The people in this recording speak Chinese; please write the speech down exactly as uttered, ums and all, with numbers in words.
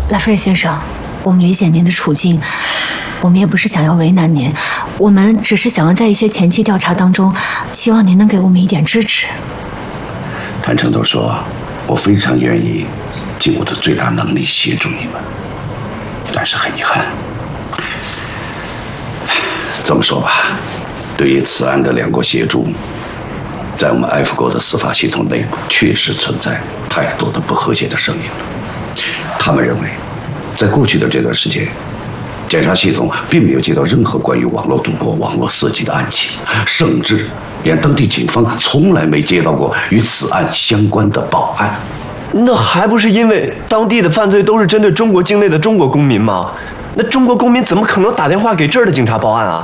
拉菲尔先生，我们理解您的处境，我们也不是想要为难您，我们只是想要在一些前期调查当中，希望您能给我们一点支持。 坦诚地说，我非常愿意尽我的最大能力协助你们，但是很遗憾，这么说吧，对于此案的两国协助，在我们埃弗国的司法系统内部确实存在太多的不和谐的声音了。他们认为，在过去的这段时间，检察系统并没有接到任何关于网络赌博、网络色情的案情，甚至连当地警方从来没接到过与此案相关的报案。 那还不是因为当地的犯罪都是针对中国境内的中国公民吗？那中国公民怎么可能打电话给这儿的警察报案啊？